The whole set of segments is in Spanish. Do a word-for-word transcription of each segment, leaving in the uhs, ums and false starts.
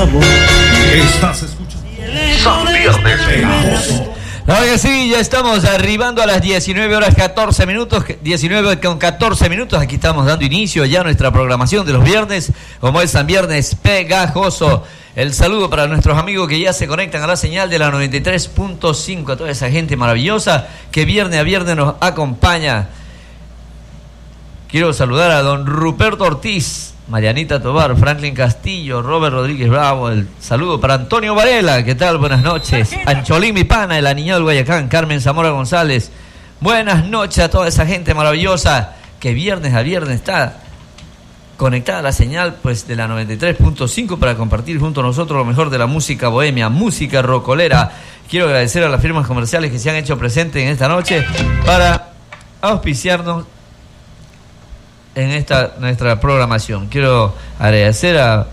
amor. Estás escuchando San Viernes Pegajoso. Claro que sí, ya estamos arribando a las diecinueve horas catorce minutos, diecinueve con catorce minutos, aquí estamos dando inicio ya a nuestra programación de los viernes, como es San Viernes Pegajoso. El saludo para nuestros amigos que ya se conectan a la señal de la noventa y tres punto cinco, a toda esa gente maravillosa que viernes a viernes nos acompaña. Quiero saludar a don Ruperto Ortiz, Marianita Tobar, Franklin Castillo, Robert Rodríguez Bravo, el saludo para Antonio Varela, ¿qué tal? Buenas noches. Ancholín mi pana, el aniñado del Guayacán, Carmen Zamora González, buenas noches a toda esa gente maravillosa que viernes a viernes está conectada a la señal pues de la noventa y tres punto cinco para compartir junto a nosotros lo mejor de la música bohemia, música rocolera. Quiero agradecer a las firmas comerciales que se han hecho presentes en esta noche para auspiciarnos en esta nuestra programación. Quiero agradecer a,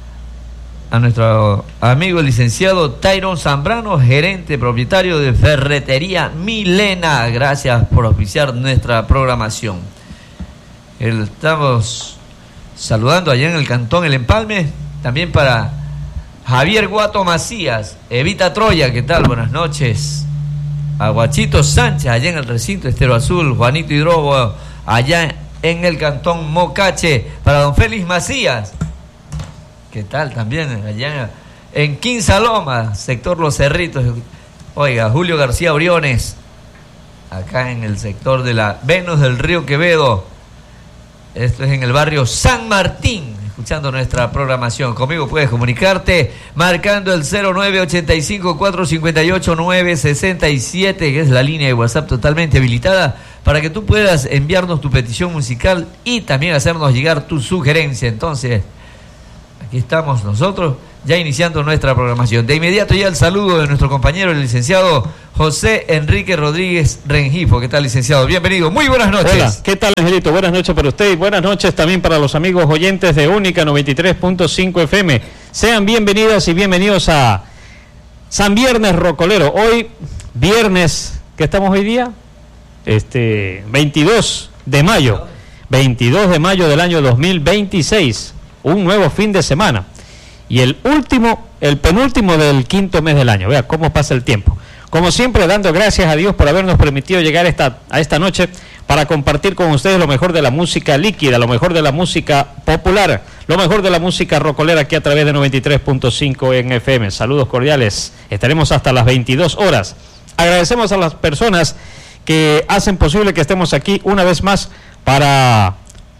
a nuestro amigo el licenciado Tyron Zambrano, gerente propietario de Ferretería Milena. Gracias por auspiciar nuestra programación. El, estamos saludando allá en el Cantón El Empalme, también para Javier Guato Macías, Evita Troya, ¿qué tal? Buenas noches. A Guachito Sánchez, allá en el recinto Estero Azul, Juanito Hidrobo, allá en el Cantón Mocache, para don Félix Macías, ¿qué tal? También allá en Quinsaloma, sector Los Cerritos. Oiga, Julio García Briones, acá en el sector de la Venus del Río Quevedo, esto es en el barrio San Martín, escuchando nuestra programación. Conmigo puedes comunicarte marcando el cero nueve ochenta y cinco, cuatrocientos cincuenta y ocho, nueve sesenta y siete, que es la línea de WhatsApp totalmente habilitada para que tú puedas enviarnos tu petición musical y también hacernos llegar tu sugerencia. Entonces, aquí estamos nosotros ya iniciando nuestra programación. De inmediato ya el saludo de nuestro compañero, el licenciado José Enrique Rodríguez Rengifo. ¿Qué tal, licenciado? Bienvenido. Muy buenas noches. Hola, ¿qué tal, Angelito? Buenas noches para usted y buenas noches también para los amigos oyentes de Única noventa y tres punto cinco F M. Sean bienvenidas y bienvenidos a San Viernes Rocolero. Hoy, viernes, ¿qué estamos hoy día? Este, veintidós de mayo. veintidós de mayo del año dos mil veintiséis. Un nuevo fin de semana. Y el último, el penúltimo del quinto mes del año. Vea cómo pasa el tiempo. Como siempre, dando gracias a Dios por habernos permitido llegar esta, a esta noche para compartir con ustedes lo mejor de la música líquida, lo mejor de la música popular, lo mejor de la música rocolera aquí a través de noventa y tres punto cinco en F M. Saludos cordiales. Estaremos hasta las veintidós horas. Agradecemos a las personas que hacen posible que estemos aquí una vez más para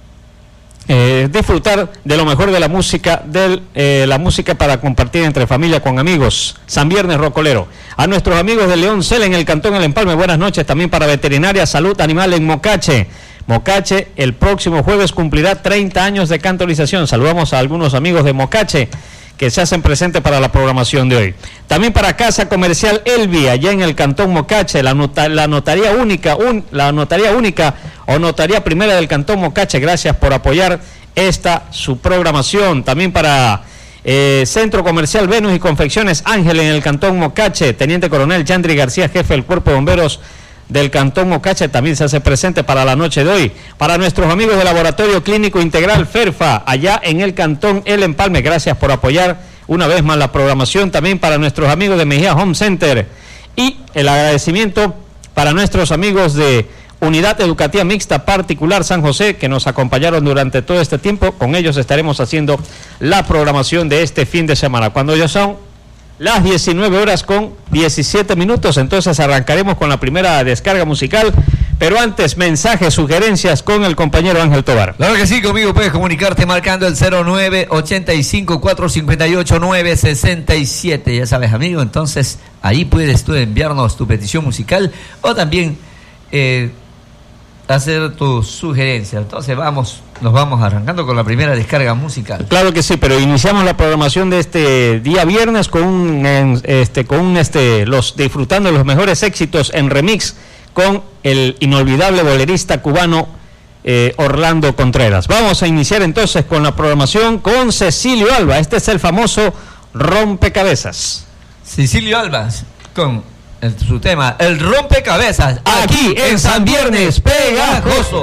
Eh, disfrutar de lo mejor de la música, de eh, la música para compartir entre familia, con amigos. San Viernes Rocolero. A nuestros amigos de León Cel en el Cantón El Empalme, buenas noches. También para Veterinaria Salud Animal en Mocache. Mocache el próximo jueves cumplirá treinta años de cantonización. Saludamos a algunos amigos de Mocache que se hacen presentes para la programación de hoy. También para Casa Comercial Elvi, allá en el Cantón Mocache, la, nota, la notaría única, un, la notaría única o notaría primera del Cantón Mocache. Gracias por apoyar esta su programación. También para eh, Centro Comercial Venus y Confecciones Ángel en el Cantón Mocache, Teniente Coronel Yandri García, jefe del Cuerpo de Bomberos del Cantón Mocache, también se hace presente para la noche de hoy. Para nuestros amigos del Laboratorio Clínico Integral FERFA, allá en el Cantón El Empalme, gracias por apoyar una vez más la programación. También para nuestros amigos de Mejía Home Center, y el agradecimiento para nuestros amigos de Unidad Educativa Mixta Particular San José, que nos acompañaron durante todo este tiempo. Con ellos estaremos haciendo la programación de este fin de semana, cuando ya son las diecinueve horas con diecisiete minutos. Entonces arrancaremos con la primera descarga musical, pero antes mensajes, sugerencias con el compañero Ángel Tobar. Claro que sí, conmigo puedes comunicarte marcando el cero nueve ochenta y cinco, cuatrocientos cincuenta y ocho, nueve sesenta y siete. Ya sabes, amigo, entonces ahí puedes tú enviarnos tu petición musical o también eh, hacer tu sugerencia. Entonces vamos, nos vamos arrancando con la primera descarga musical. Claro que sí, pero iniciamos la programación de este día viernes con un, este, con un, este, los disfrutando de los mejores éxitos en remix con el inolvidable bolerista cubano eh, Orlando Contreras. Vamos a iniciar entonces con la programación con Cecilio Alba. Este es el famoso Rompecabezas. Cecilio Alba con el, su tema El Rompecabezas, aquí en San Viernes Pegajoso.